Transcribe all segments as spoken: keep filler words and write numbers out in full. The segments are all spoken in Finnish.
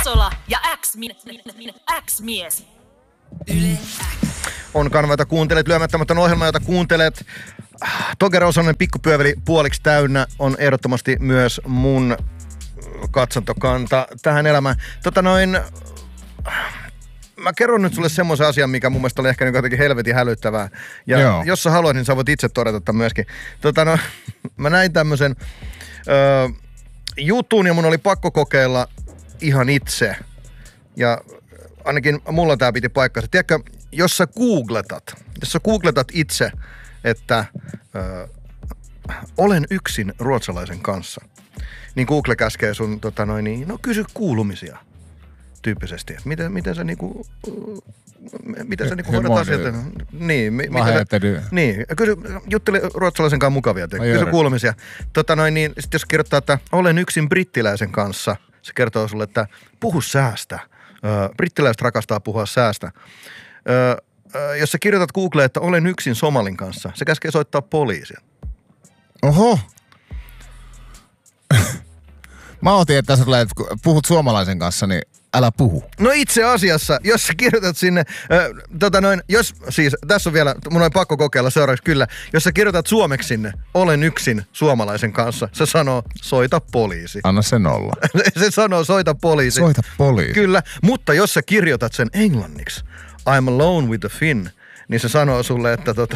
Metsola ja X-mies. Yle X. On kanava, jota kuuntelet, lyömättämätön ohjelma, jota kuuntelet. Tokero Osonen pikkupyöveli puoliksi täynnä on ehdottomasti myös mun katsontokanta tähän elämään. Tota noin, mä kerron nyt sulle semmoisen asian, mikä mun mielestä oli ehkä niin jotenkin helvetin hälyttävää. Ja Joo. jos sä haluat, niin sä voit itse todeta tämän myöskin. Tota no, mä näin tämmöisen öö, jutun ja mun oli pakko kokeilla ihan itse. Ja ainakin mulla tää piti paikkansa. Tiedätkö, jos sä googletat, jos sä googletat itse, että ö, olen yksin ruotsalaisen kanssa, niin Google käskee sun, tota noin, niin, no kysy kuulumisia tyyppisesti. Että miten, miten sä niinku, miten sä niinku hoidat asioita. Niin, mi, miten sä, niin, kysy, juttele ruotsalaisen kanssa mukavia, kysy kuulumisia. Tota noin, niin, sit jos kirjoittaa, että olen yksin brittiläisen kanssa, se kertoo sulle, että puhu säästä. Ö, brittiläiset rakastaa puhua säästä. Ö, ö, jos sä kirjoitat Googleen, että olen yksin somalin kanssa, se käskee soittaa poliisia. Oho. Mä otin, että sä tulee, että puhut suomalaisen kanssa, niin älä puhu. No itse asiassa, jos sä kirjoitat sinne, ö, tota noin, jos, siis tässä on vielä, mun on pakko kokeilla seuraavaksi kyllä, jos sä kirjoitat suomeksi sinne, olen yksin suomalaisen kanssa, se sanoo, soita poliisi. Anna sen olla. Se sanoo, soita poliisi. Soita poliisi. Kyllä, mutta jos sä kirjoitat sen englanniksi, I'm alone with the Finn, niin se sanoo sulle, että tota,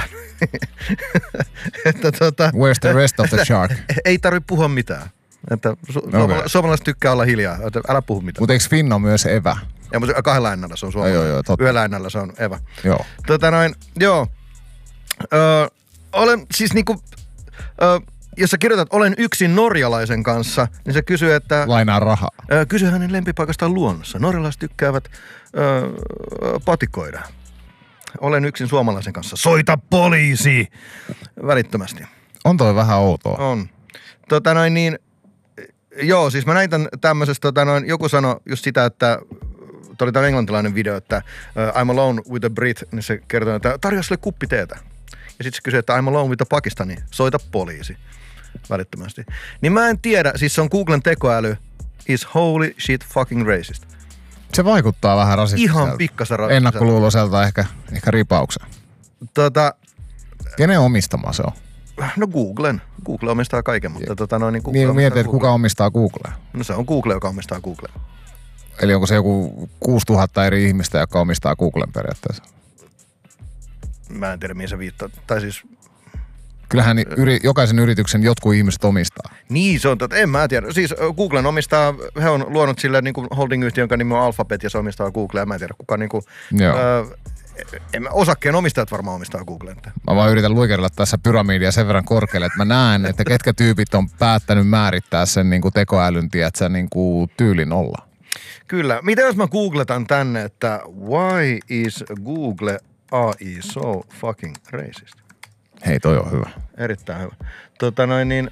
että tota. Where's the rest of the shark? Ei tarvitse puhua mitään. Että su- okay. Suomalaiset tykkää olla hiljaa, että älä puhu mitään. Mutta eikö Finn on myös evä? Ja mutta kahdella ännällä se on suomalainen. Joo, joo, totta. Yhdellä ännällä se on evä. Joo. Tota noin, joo. Ö, olen siis niinku, ö, jos sä kirjoitat, olen yksin norjalaisen kanssa, niin se kysyy, että lainaa rahaa. Ö, kysy hänen lempipaikastaan luonnossa. Norjalaiset tykkäävät ö, patikoida. Olen yksin suomalaisen kanssa. Soita poliisi! Välittömästi. On toi vähän outoa. On. Tota noin niin, joo, siis mä näin tämän tämmöisestä, tota noin, joku sanoi just sitä, että tämä oli tämä englantilainen video, että uh, I'm alone with a Brit, niin se kertoo, että tarjoa sille kuppi teetä. Ja sitten se kysyy, että I'm alone with a Pakistani, soita poliisi välittömästi. Niin mä en tiedä, siis se on Googlen tekoäly, is holy shit fucking racist. Se vaikuttaa vähän rasistiselta. Ihan pikkasen rasistiselta. Ennakkoluuloiselta ehkä, ehkä ripauksen. Tota, Kenen omistama se on? No Googlen. Google omistaa kaiken, mutta tota noin niin Google niin mietit, että Google. Kuka omistaa Googlea? No se on Google, joka omistaa Googlea. Eli onko se joku kuusituhatta eri ihmistä, joka omistaa Googlen periaatteessa? Mä en tiedä, mihin se viittaa. Tai siis kyllähän yri, jokaisen yrityksen jotkut ihmiset omistaa. Niin, se on totta. En mä tiedä. Siis Googlen omistaa, he on luonut sille niin kuin holding-yhtiö, jonka nimi on Alphabet, ja se omistaa Googlea. Mä en tiedä, kuka niin kuin, öö, en, osakkeen omistajat varmaan omistaa Googlen. Mä vaan yritän luikerilla tässä pyramidia sen verran korkealle, että mä näen, että ketkä tyypit on päättänyt määrittää sen niin kuin tekoälyn, tiedätkö, niin kuin tyylin olla. Kyllä. Mitä jos mä googletan tänne, että why is Google A I so fucking racist? Hei, toi on hyvä. Erittäin hyvä. Tota noin niin,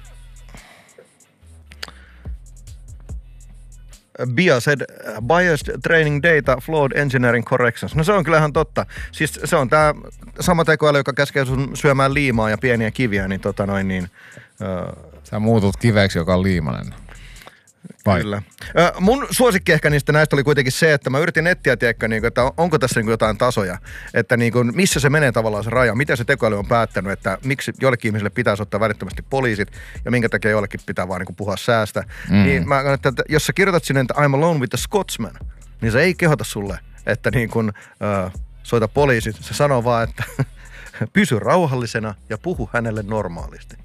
biased, biased training data, flawed engineering corrections. No se on kyllähän totta. Siis se on tää sama tekoäly, joka käskee sun syömään liimaa ja pieniä kiviä, niin tota noin niin. Öö, Sä muutut kiveksi, joka on liimainen. Vai? Kyllä. Ö, mun suosikki ehkä niistä näistä oli kuitenkin se, että mä yritin etsiä, tiedäkö, niin kuin, että onko tässä niin kuin jotain tasoja, että niin kuin, missä se menee tavallaan se raja, miten se tekoäly on päättänyt, että miksi jollekin ihmiselle pitäisi ottaa välittömästi poliisit ja minkä takia jollekin pitää vaan niin kuin puhua säästä. Mm. Niin mä että, että jos sä kirjoitat sinne, että I'm alone with the Scotsman, niin se ei kehota sulle, että niin kuin, ö, soita poliisit. Se sanoo vaan, että pysy rauhallisena ja puhu hänelle normaalisti.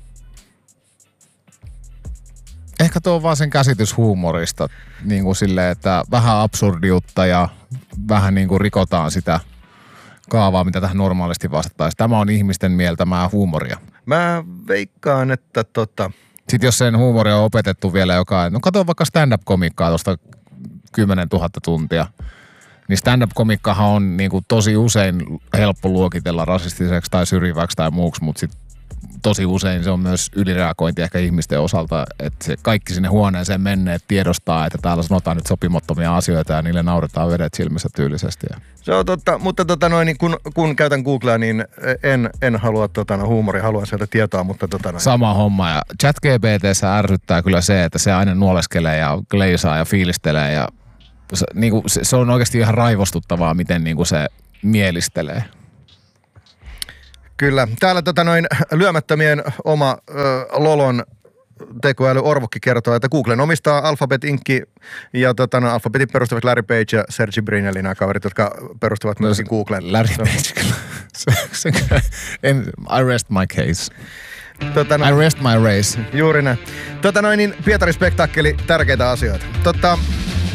Ehkä tuo on vaan sen käsitys huumorista, niin kuin silleen, että vähän absurdiutta ja vähän niin kuin rikotaan sitä kaavaa, mitä tähän normaalisti vastattaisiin. Tämä on ihmisten mieltämää huumoria. Mä veikkaan, että tota... Sitten jos sen huumoria on opetettu vielä joka, no katso vaikka stand-up-komikkaa tuosta kymmenen tuhatta tuntia, niin stand-up-komikkahan on niin kuin tosi usein helppo luokitella rasistiseksi tai syrjiväksi tai muuksi, mutta sitten tosi usein se on myös ylireagointi ehkä ihmisten osalta, että se kaikki sinne huoneeseen menneet tiedostaa, että täällä sanotaan nyt sopimattomia asioita ja niille nauretaan vedet silmissä tyylisesti. Se on totta, mutta tota noin, kun, kun käytän Googlea, niin en, en halua tota, no, huumoria, haluan sieltä tietoa, mutta tota noin. Sama homma ja ChatGPT:ssä ärsyttää kyllä se, että se aina nuoleskelee ja gleisaa ja fiilistelee ja se, niin kuin, se, se on oikeasti ihan raivostuttavaa, miten niin kuin se mielistelee. Kyllä. Täällä tota noin lyömättömien oma ö, Lolon tekoäly Orvokki kertoo, että Googlen omistaa Alphabet Incorporated ja tota, no, Alphabetin perustavat Larry Page ja Sergey Brin, eli nämä kaverit, jotka perustavat no, myöskin Googlen. Larry Page, se, se, en, I rest my case. Tota, no, I rest my race. Juuri näin. Tota noin, niin Pietarin spektaakkeli, tärkeitä asioita. Tota,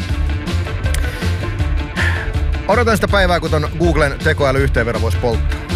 odotan sitä päivää, kun ton Googlen tekoäly yhteenvedon voisi polttaa.